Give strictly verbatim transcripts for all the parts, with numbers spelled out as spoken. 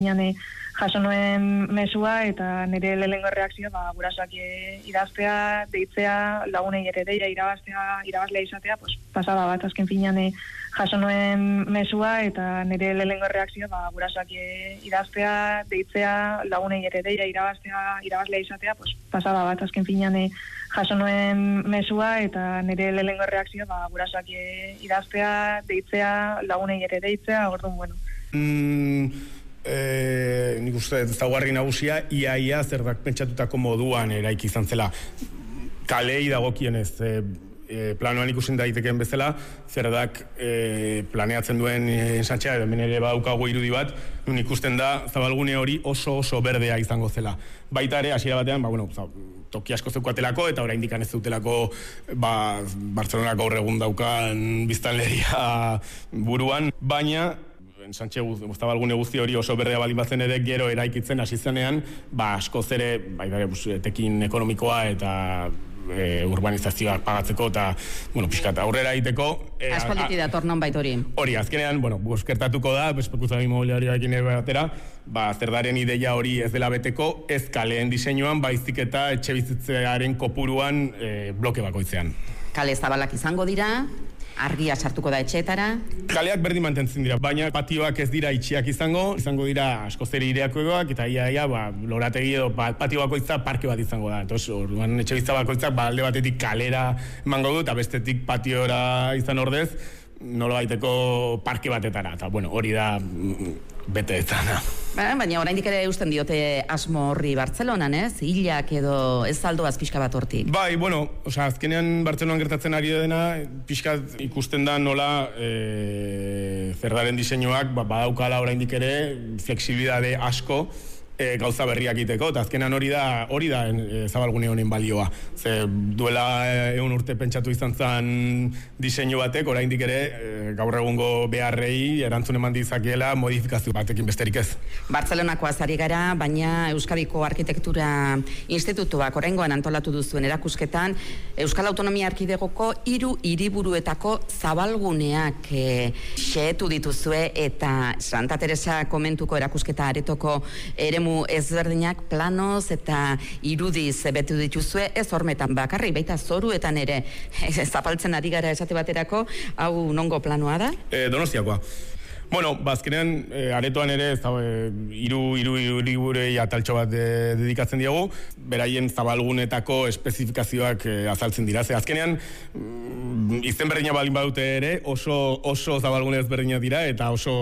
Jane jaso nuen mesua eta nire lehenengo reakzio ba gurasoak idaztea, deitzea, lagunei ere deia irabaztea, irabazlea izatea, pues pasaba bat azken finean jaso nuen mesua eta nire lehenengo reakzio ba gurasoak idaztea, deitzea, lagunei ere deia irabaztea, irabazlea izatea, pues pasaba bat azken finean jaso nuen mesua eta nire lehenengo reakzio ba gurasoak idaztea, deitzea, lagunei ere deitzea, orduan bueno. Mm. Eh, nik uste ezaugarri nagusia iaia zerdak pentsatutako moduan eraiki izan zela. Kalei dagokienez e, e, planoan ikusten daitekeen bezala zerdak e, planeatzen duen ensantzea, hemen ere badaukago irudi bat, nun ikusten da zabalgune hori oso oso berdea izango zela. Baita ere hasiera batean, ba bueno, toki asko zeukatelako eta oraindik ez dutelako ba Bartzelona gaur egun daukan biztanleria buruan, baina Sánchez Zabalgune guzti hori oso berdea baldin bazen ere gero eraikitzen hasi zenean, ba askoz ere baita etekin ekonomikoa eta e, urbanizazioa pagatzeko eta bueno, pixkat aurrera egiteko e, aspalditik dator nonbait hori. Hori, azkenean, bueno, gertatuko da, espekulazio inmobiliarioekin ere batera, ba zerdaren ideia hori ez dela beteko, ez kaleen diseinuan, baizik eta etxebizitzearen kopuruan e, bloke bakoitzean. Kale zabalak izango dira, argia sartuko da etxeetara. Kaleak berdin mantentzen dira, baina patioak ez dira itxiak izango, izango dira askoz ere ireakoak eta ia ia ba lorategi edo ba, patio bakoitza parke bat izango da. Entonces, orduan etxebizitza bakoitzak ba alde batetik kalera emango du eta bestetik patiora izan ordez, nolabaiteko parke batetara. Eta bueno, hori da bete ezana. Ba, baina oraindik ere eusten diote asmo horri Bartzelonan, ez? Hilak edo ez aldoaz pixka bat hortik. Bai, bueno, osea, azkenean Bartzelonan gertatzen ari dena, pixka ikusten da nola e, zerdaren diseinuak ba, badaukala oraindik ere flexibilitate asko e, gauza berriak egiteko, eta azkenan hori da hori da e, Zabalgune honen balioa. Ze duela ehun urte pentsatu izan zen diseinu batek, oraindik ere e, gaur egungo beharrei erantzun eman dizakiela modifikazio batekin besterik ez. Bartzelonakoaz ari gara, baina Euskadiko Arkitektura Institutuak oraingoan antolatu duzuen erakusketan Euskal Autonomia Erkidegoko hiru hiriburuetako zabalguneak e, xehetu dituzue eta Santa Teresa komentuko erakusketa aretoko eremu ezberdinak planoz eta irudiz betu dituzue, ez hormetan bakarrik, baita zoruetan ere zapaltzen ari gara esate baterako, hau nongo planoa da? E, Donostiakoa. Bueno, bazkenean, e, aretoan ere, ez da, iru, iru, iru, iru ataltxo bat de, dedikatzen diogu, beraien zabalgunetako espezifikazioak e, azaltzen dira. Ze azkenean, mm, izen berdina balin badute ere, oso, oso zabalgune ezberdina dira, eta oso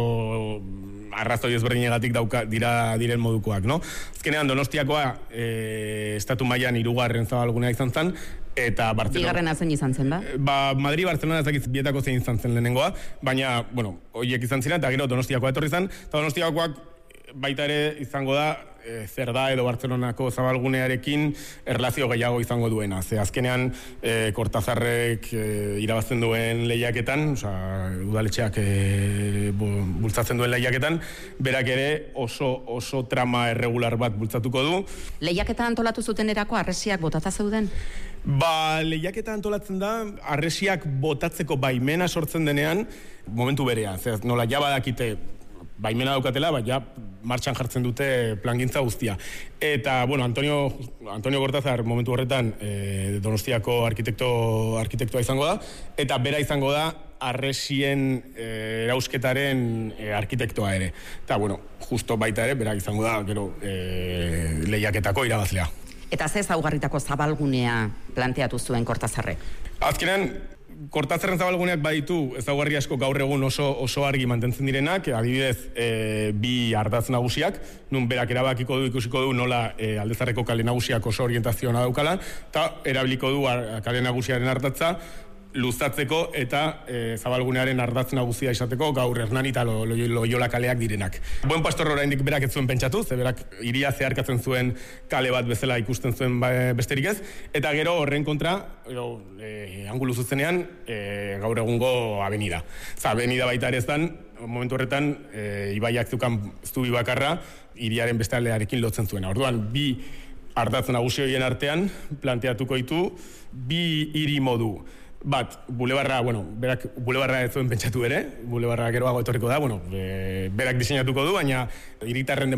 arrazoi ezberdinegatik dauka dira diren modukoak, no? Azkenean Donostiakoa e, estatu mailan hirugarren zabalgunea izan zen, eta Barcelona. Bigarrena zein izan zen, ba? Ba, Madrid, Barcelona ezakit bietako zein izan zen lehenengoa, baina, bueno, horiek izan ziren, eta gero Donostiakoa etorri zen, eta Donostiakoak baita ere izango da, e, zer da edo Bartzelonako zabalgunearekin erlazio gehiago izango duena. Ze azkenean e, Kortazarrek e, irabazten duen lehiaketan, osea, udaletxeak e, bultzatzen duen lehiaketan, berak ere oso, oso trama erregular bat bultzatuko du. Lehiaketa antolatu zuten erako arresiak botata zeuden? Ba, lehiaketa antolatzen da, arresiak botatzeko baimena sortzen denean, momentu berea. Zer, nola jabadakite baimena daukatela, baina martxan jartzen dute plangintza guztia. Eta, bueno, Antonio, Antonio Cortázar momentu horretan e, Donostiako arkitekto, arkitektoa izango da, eta bera izango da arresien e, erausketaren e, arkitektoa ere. Eta, bueno, justo baita ere, berak izango da, gero, e, lehiaketako irabazlea. Eta ze ezaugarritako zabalgunea planteatu zuen Cortázarrek? Azkenean, Kortazarren zabalguneak baditu ezaugarri asko gaur egun oso oso argi mantentzen direnak, adibidez e, bi ardatz nagusiak, nun berak erabakiko du ikusiko du nola e, Aldezarreko kale nagusiak oso orientazioa daukala, eta erabiliko du ar, kale nagusiaren ardatza luzatzeko eta e, zabalgunearen ardatz nagusia izateko gaur Hernani eta Loiola kaleak direnak. Buen Pastor oraindik berak ez zuen pentsatu, ze berak hiria zeharkatzen zuen kale bat bezala ikusten zuen besterik ez, eta gero horren kontra, edo, e, angulu zuzenean, e, gaur egungo avenida. Za, avenida baita ere ezan, momentu horretan, e, ibaiak zukan zubi bakarra, hiriaren beste aldearekin lotzen zuena. Orduan, bi ardatz nagusi horien artean planteatuko ditu bi hiri modu. Bat, bulebarra, bueno, berak bulebarra ez zuen pentsatu ere, bulebarra geroago etorriko da, bueno, e, berak diseinatuko du, baina hiritarren